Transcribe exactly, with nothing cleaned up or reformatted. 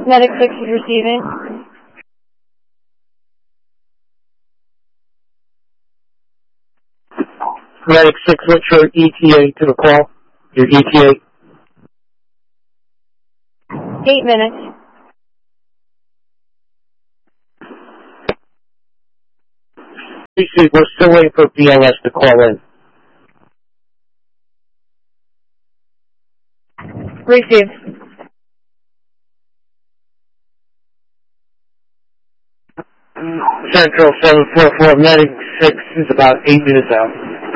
Medic six is receiving. Medic six, what's your E T A to the call? Your E T A? Eight minutes. We're still waiting for B L S to call in. Received. Central seven four four, Medic six is about eight minutes out.